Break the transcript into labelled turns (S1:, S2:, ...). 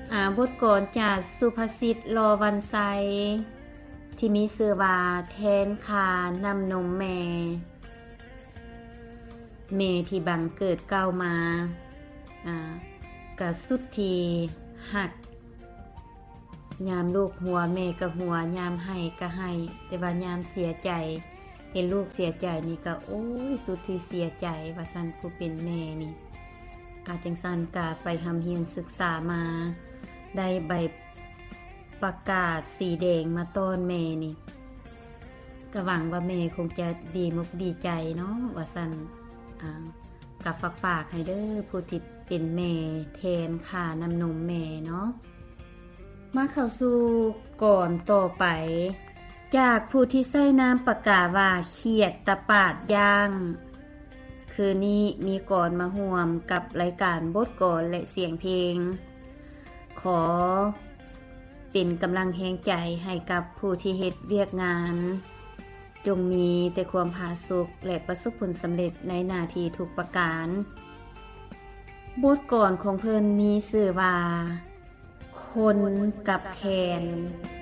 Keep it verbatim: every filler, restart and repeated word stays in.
S1: อ่าบทกลอนจากสุภาษิตลอวันไซที่มีชื่อว่าแทนคานำนมแม่แม่ที่บังเกิดเก้ามาอ่ากะสุดที่หักยามลูกหัวแม่ก็หัวยามให้ก็ให้แต่ว่ายามเสียใจเห็นลูกเสียใจนี่ก็โอ้ยสุดที่เสียใจว่าซั่นผู้เป็นแม่นี่อาจังซั่นก็ไปทำเรียนศึกษามาได้ใบประกาศสีแดงมาต้อนแม่นี่ก็หวังว่าแม่คงจะดีมุกดีใจเนาะว่าซั่นอ่าก็ฝากฝากให้เด้อผู้ที่เป็นแม่แทนค่าน้ำนมแม่เนาะมาเข้าสู่ก่อนต่อไปจากผู้ที่ใส่นามปากกาว่าเขียดตะปาดย่างคืนนี้มีก่อนมาห่วมกับรายการบทกลอนและเสียงเพลงขอเป็นกำลังแรงใจให้กับผู้ที่เฮ็ดเวียกงานจงมีแต่ความผาสุกและประสบผลสำเร็จในหน้าที่ทุกประการบทกลอนของเพิ่นมีชื่อว่าคนกับแคน